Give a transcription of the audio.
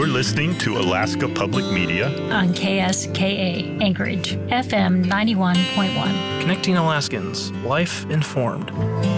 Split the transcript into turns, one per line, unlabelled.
You're listening to Alaska Public Media
on KSKA Anchorage, FM 91.1.
Connecting Alaskans, life informed.